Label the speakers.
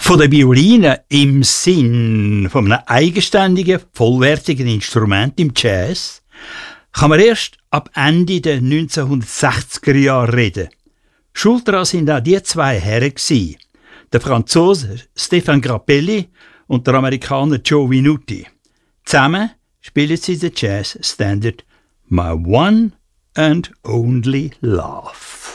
Speaker 1: Von der Violine im Sinn von einem eigenständigen, vollwertigen Instrument im Jazz kann man erst ab Ende der 1960er Jahre reden. Schuld daran sind auch die zwei Herren gewesen, der Franzose Stéphane Grappelli und der Amerikaner Joe Venuti. Zusammen spielen sie den Jazz-Standard My One and Only Love.